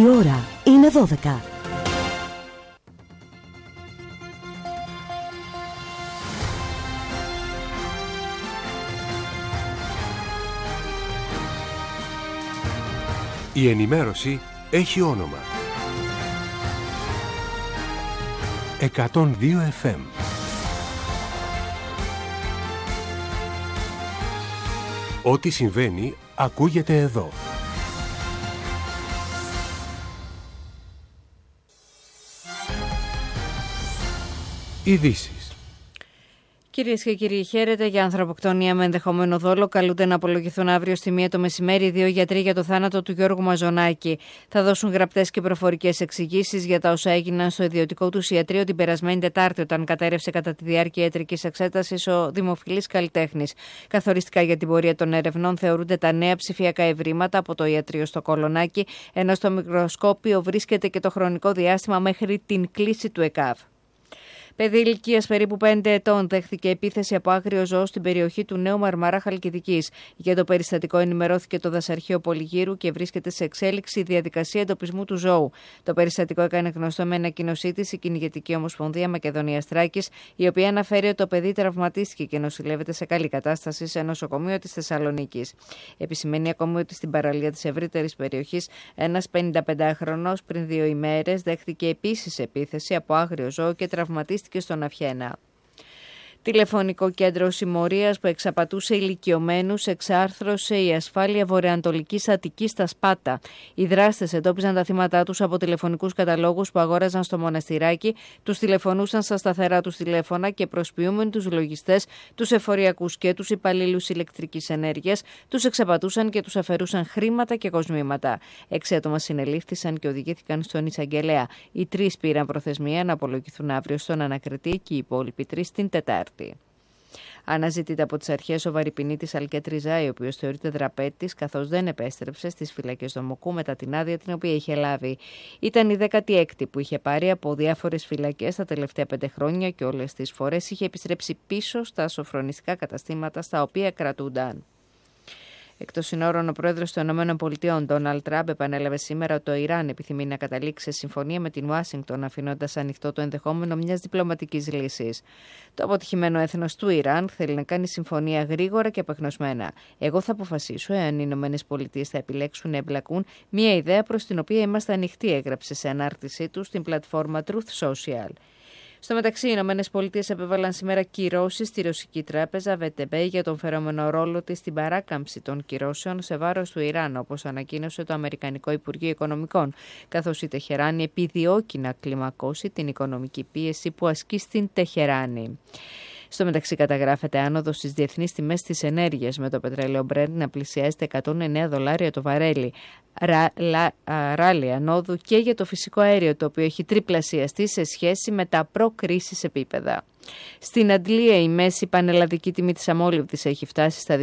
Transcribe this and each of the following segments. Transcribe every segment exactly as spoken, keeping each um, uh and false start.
Η ώρα είναι δώδεκα. Η ενημέρωση έχει όνομα. εκατόν δύο εφ εμ. Ό,τι συμβαίνει ακούγεται εδώ. Ειδήσεις. Κυρίες και κύριοι, χαίρετε. Για ανθρωποκτονία με ενδεχόμενο δόλο καλούνται να απολογηθούν αύριο στη μία το μεσημέρι δύο γιατροί για το θάνατο του Γιώργου Μαζονάκη. Θα δώσουν γραπτές και προφορικές εξηγήσεις για τα όσα έγιναν στο ιδιωτικό του ιατρείο την περασμένη Τετάρτη, όταν κατέρευσε κατά τη διάρκεια ιατρικής εξέτασης ο δημοφιλής καλλιτέχνης. Καθοριστικά για την πορεία των ερευνών θεωρούνται τα νέα ψηφιακά ευρήματα από το ιατρείο στο Κολονάκι, ενώ στο μικροσκόπιο βρίσκεται και το χρονικό διάστημα μέχρι την κλίση του ΕΚΑΒ. Παιδί ηλικίας περίπου πέντε ετών δέχθηκε επίθεση από άγριο ζώο στην περιοχή του Νέου Μαρμαρά Χαλκιδικής. Για το περιστατικό ενημερώθηκε το Δασαρχείο Πολυγύρου και βρίσκεται σε εξέλιξη η διαδικασία εντοπισμού του ζώου. Το περιστατικό έκανε γνωστό με ανακοίνωσή της η Κυνηγετική Ομοσπονδία Μακεδονίας Θράκης, η οποία αναφέρει ότι το παιδί τραυματίστηκε και νοσηλεύεται σε καλή κατάσταση σε νοσοκομείο της Θεσσαλονίκης. Επισημαίνει ακόμη ότι στην παραλία της ευρύτερης περιοχής ένας πενηνταπεντάχρονος πριν δύο ημέρες δέχθηκε επίσης επίθεση από άγριο ζώο και τραυματίστηκε και στον Αυχένα. Τηλεφωνικό κέντρο συμμορίας που εξαπατούσε ηλικιωμένους εξάρθρωσε η ασφάλεια βορειοανατολικής Αττικής στα Σπάτα. Οι δράστες εντόπιζαν τα θύματά τους από τηλεφωνικούς καταλόγους που αγόραζαν στο Μοναστηράκι, τους τηλεφωνούσαν στα σταθερά τους τηλέφωνα και προσποιούμενοι τους λογιστές, τους εφοριακούς και τους υπαλλήλους ηλεκτρικής ενέργειας, τους εξαπατούσαν και τους αφαιρούσαν χρήματα και κοσμήματα. Έξι άτομα συνελήφθησαν και οδηγήθηκαν στον εισαγγελέα. Οι τρεις πήραν προθεσμία να απολογηθούν αύριο στον ανακριτή και οι υπόλοιποι τρεις την Τετάρτη. Αναζητείται από τις αρχές ο βαρυπινίτης Αλκέτ Ριζάη, ο οποίος θεωρείται δραπέτης, καθώς δεν επέστρεψε στις φυλακές Δομοκού μετά την άδεια την οποία είχε λάβει. Ήταν η δέκατη έκτη που είχε πάρει από διάφορες φυλακές τα τελευταία πέντε χρόνια και όλες τις φορές είχε επιστρέψει πίσω στα σοφρονιστικά καταστήματα στα οποία κρατούνταν. Εκτός συνόρων, ο πρόεδρος των ΗΠΑ, Ντόναλντ Τραμπ, επανέλαβε σήμερα ότι το Ιράν επιθυμεί να καταλήξει σε συμφωνία με την Ουάσιγκτον, αφήνοντας ανοιχτό το ενδεχόμενο μιας διπλωματικής λύσης. Το αποτυχημένο έθνος του Ιράν θέλει να κάνει συμφωνία γρήγορα και απεγνωσμένα. Εγώ θα αποφασίσω εάν οι ΗΠΑ θα επιλέξουν να εμπλακούν, μια ιδέα προς την οποία είμαστε ανοιχτοί, έγραψε σε ανάρτησή του στην πλατφόρμα Truth Social. Στο μεταξύ, οι Ηνωμένες Πολιτείες επέβαλαν σήμερα κυρώσεις στη ρωσική τράπεζα βι τι μπι για τον φερόμενο ρόλο της στην παράκαμψη των κυρώσεων σε βάρος του Ιράν, όπως ανακοίνωσε το Αμερικανικό Υπουργείο Οικονομικών, καθώς η Τεχεράνη επιδιώκει να κλιμακώσει την οικονομική πίεση που ασκεί στην Τεχεράνη. Στο μεταξύ, καταγράφεται άνοδος στις διεθνείς τιμές της ενέργειας, με το πετρέλαιο Brent να πλησιάζει τα εκατόν εννέα δολάρια το βαρέλι. Ρα, λα, α, ράλι ανόδου και για το φυσικό αέριο, το οποίο έχει τριπλασιαστεί σε σχέση με τα προ-κρίσης επίπεδα. Στην Αντλία, η μέση πανελλαδική τιμή της αμόλυβδης έχει φτάσει στα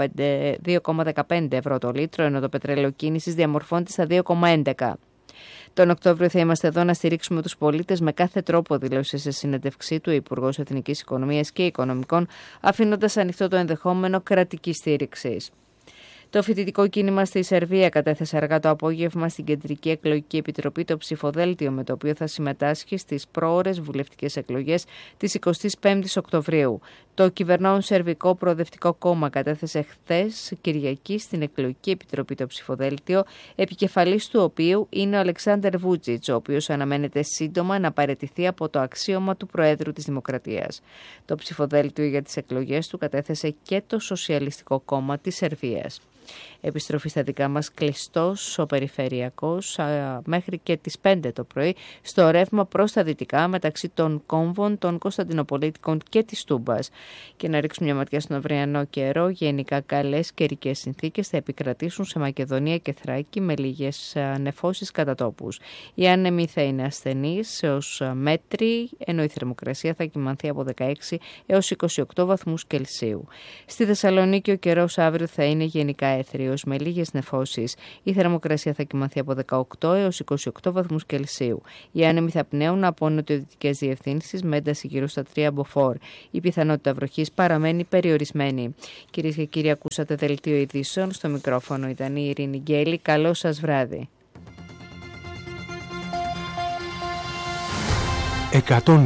δύο κόμμα δεκαπέντε ευρώ το λίτρο, ενώ το πετρέλαιο κίνησης διαμορφώνεται στα δύο κόμμα έντεκα. Τον Οκτώβριο θα είμαστε εδώ να στηρίξουμε τους πολίτες με κάθε τρόπο, δήλωσε σε συνέντευξή του ο Υπουργός Εθνικής Οικονομίας και Οικονομικών, αφήνοντας ανοιχτό το ενδεχόμενο κρατικής στήριξης. Το φοιτητικό κίνημα στη Σερβία κατέθεσε αργά το απόγευμα στην Κεντρική Εκλογική Επιτροπή το ψηφοδέλτιο με το οποίο θα συμμετάσχει στις προώρες βουλευτικές εκλογές της εικοστής πέμπτης Οκτωβρίου. Το κυβερνών Σερβικό Προοδευτικό Κόμμα κατέθεσε χθες Κυριακή στην Εκλογική Επιτροπή το ψηφοδέλτιο, επικεφαλής του οποίου είναι ο Αλεξάντερ Βούτζιτς, ο οποίος αναμένεται σύντομα να παραιτηθεί από το αξίωμα του Προέδρου της Δημοκρατίας. Το ψηφοδέλτιο για τις εκλογές του κατέθεσε και το Σοσιαλιστικό Κόμμα της Σερβίας. Επιστροφή στα δικά μας, κλειστός ο περιφερειακός α, μέχρι και τις πέντε το πρωί στο ρεύμα προς τα δυτικά μεταξύ των κόμβων των Κωνσταντινοπολίτικων και της Τούμπας. Και να ρίξουμε μια ματιά στον αυριανό καιρό. Γενικά καλές καιρικές συνθήκες θα επικρατήσουν σε Μακεδονία και Θράκη με λίγες νεφώσεις κατά τόπους. Οι άνεμοι θα είναι ασθενείς έως μέτροι, ενώ η θερμοκρασία θα κυμανθεί από δεκαέξι έως είκοσι οκτώ βαθμούς Κελσίου. Στη Θεσσαλονίκη ο καιρός αύριο θα είναι γενικά έθριος με λίγες νεφώσεις. Η θερμοκρασία θα κυμανθεί από δεκαοκτώ έως είκοσι οκτώ βαθμούς Κελσίου. Οι άνεμοι θα πνέουν από νοτιοδυτικές διευθύνσεις με ένταση γύρω στα τρία μποφόρ. Η πιθανότητα βροχής παραμένει περιορισμένη. Κυρίες και κύριοι, ακούσατε δελτίο ειδήσεων. Στο μικρόφωνο ήταν η Ειρήνη Γκέλη. Καλό σας βράδυ. εκατόν